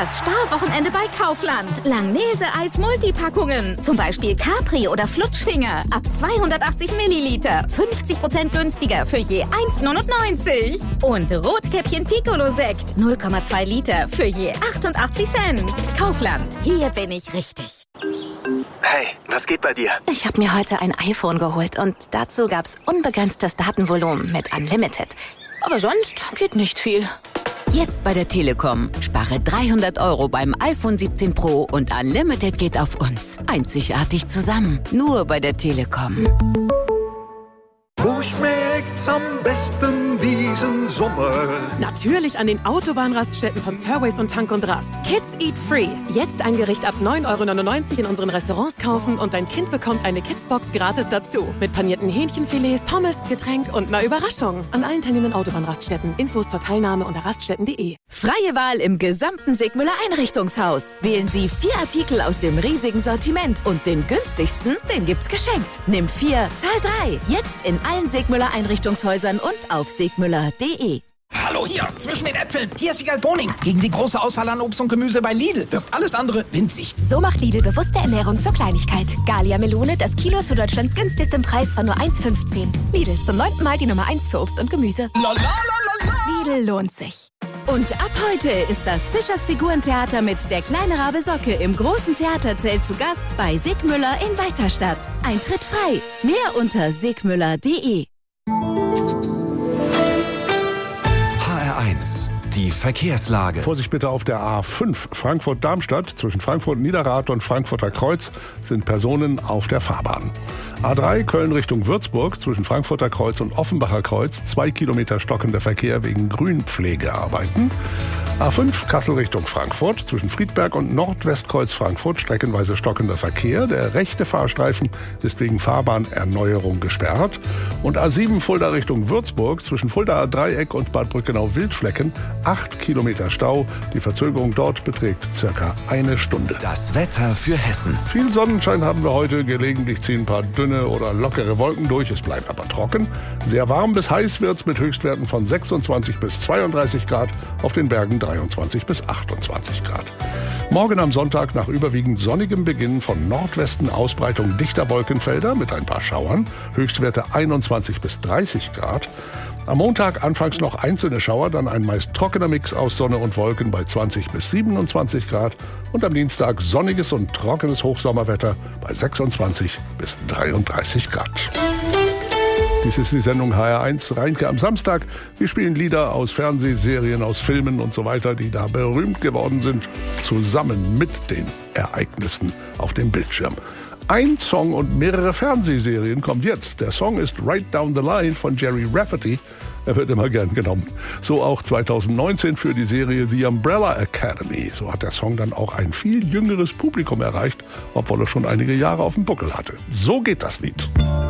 Das Sparwochenende bei Kaufland. Langnese-Eis Multipackungen. Zum Beispiel Capri oder Flutschfinger. Ab 280 Milliliter. 50% günstiger für je 1,99. Und Rotkäppchen Piccolo-Sekt. 0,2 Liter für je 88 Cent. Kaufland. Hier bin ich richtig. Hey, was geht bei dir? Ich habe mir heute ein iPhone geholt und dazu gab's unbegrenztes Datenvolumen mit Unlimited. Aber sonst geht nicht viel. Jetzt bei der Telekom. Spare 300 € beim iPhone 17 Pro und Unlimited geht auf uns. Einzigartig zusammen. Nur bei der Telekom. Wo schmeckt's am besten diesen Sommer? Natürlich an den Autobahnraststätten von Surways und Tank und Rast. Kids Eat Free. Jetzt ein Gericht ab 9,99 € in unseren Restaurants kaufen und dein Kind bekommt eine Kidsbox gratis dazu. Mit panierten Hähnchenfilets, Pommes, Getränk und einer Überraschung. An allen teilnehmenden Autobahnraststätten. Infos zur Teilnahme unter raststätten.de. Freie Wahl im gesamten Segmüller Einrichtungshaus. Wählen Sie 4 Artikel aus dem riesigen Sortiment und den günstigsten, den gibt's geschenkt. Nimm 4, zahl 3. Jetzt in allen Segmüller Einrichtungshäusern und auf segmüller.de. Hallo hier, zwischen den Äpfeln. Hier ist Wiegald Boning. Gegen die große Auswahl an Obst und Gemüse bei Lidl wirkt alles andere winzig. So macht Lidl bewusste Ernährung zur Kleinigkeit. Gallia Melone, das Kilo zu Deutschlands günstigstem Preis von nur 1,15. Lidl, zum 9. Mal die Nummer 1 für Obst und Gemüse. Lidl lohnt sich. Und ab heute ist das Fischers Figurentheater mit Der kleine Rabe Socke im großen Theaterzelt zu Gast bei Segmüller in Weiterstadt. Eintritt frei. Mehr unter segmüller.de. HR1, die Verkehrslage. Vorsicht bitte auf der A5 Frankfurt-Darmstadt. Zwischen Frankfurt-Niederrad und Frankfurter Kreuz sind Personen auf der Fahrbahn. A3 Köln Richtung Würzburg. Zwischen Frankfurter Kreuz und Offenbacher Kreuz 2 Kilometer stockender Verkehr wegen Grünpflegearbeiten. A5 Kassel Richtung Frankfurt. Zwischen Friedberg und Nordwestkreuz Frankfurt streckenweise stockender Verkehr. Der rechte Fahrstreifen ist wegen Fahrbahnerneuerung gesperrt. Und A7 Fulda Richtung Würzburg. Zwischen Fuldaer Dreieck und Bad Brückenau-Wildflecken 8 Kilometer Stau. Die Verzögerung dort beträgt circa 1 Stunde. Das Wetter für Hessen. Viel Sonnenschein haben wir heute. Gelegentlich ziehen ein paar dünne oder lockere Wolken durch. Es bleibt aber trocken. Sehr warm bis heiß wird's mit Höchstwerten von 26 bis 32 Grad. Auf den Bergen 23 bis 28 Grad. Morgen am Sonntag nach überwiegend sonnigem Beginn von Nordwesten Ausbreitung dichter Wolkenfelder mit ein paar Schauern. Höchstwerte 21 bis 30 Grad. Am Montag anfangs noch einzelne Schauer, dann ein meist trockener Mix aus Sonne und Wolken bei 20 bis 27 Grad. Und am Dienstag sonniges und trockenes Hochsommerwetter bei 26 bis 33 Grad. Dies ist die Sendung HR1 Reinke am Samstag. Wir spielen Lieder aus Fernsehserien, aus Filmen und so weiter, die da berühmt geworden sind, zusammen mit den Ereignissen auf dem Bildschirm. Ein Song und mehrere Fernsehserien kommt jetzt. Der Song ist Right Down the Line von Jerry Rafferty. Er wird immer gern genommen. So auch 2019 für die Serie The Umbrella Academy. So hat der Song dann auch ein viel jüngeres Publikum erreicht, obwohl er schon einige Jahre auf dem Buckel hatte. So geht das Lied.